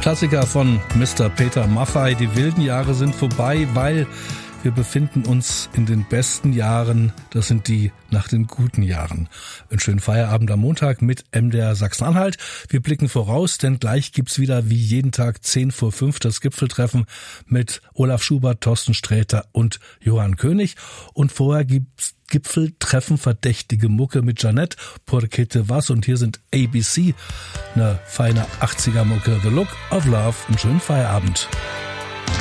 Klassiker von Mr. Peter Maffay. Die wilden Jahre sind vorbei, weil wir befinden uns in den besten Jahren. Das sind die nach den guten Jahren. Einen schönen Feierabend am Montag mit MDR Sachsen-Anhalt. Wir blicken voraus, denn gleich gibt's wieder wie jeden Tag 10:05 das Gipfeltreffen mit Olaf Schubert, Thorsten Sträter und Johann König. Und vorher gibt's Gipfeltreffen verdächtige Mucke mit Jeanette, Porque te vas, und hier sind ABC, eine feine 80er Mucke, The Look of Love. Einen schönen Feierabend.